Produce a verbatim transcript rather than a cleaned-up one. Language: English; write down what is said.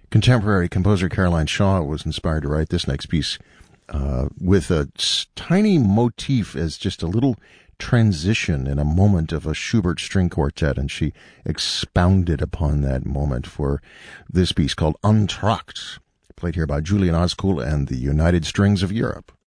Contemporary composer Caroline Shaw was inspired to write this next piece uh, with a tiny motif as just a little transition in a moment of a Schubert string quartet, and she expounded upon that moment for this piece called Entr'acte, played here by Julian Oskuhl and the United Strings of Europe.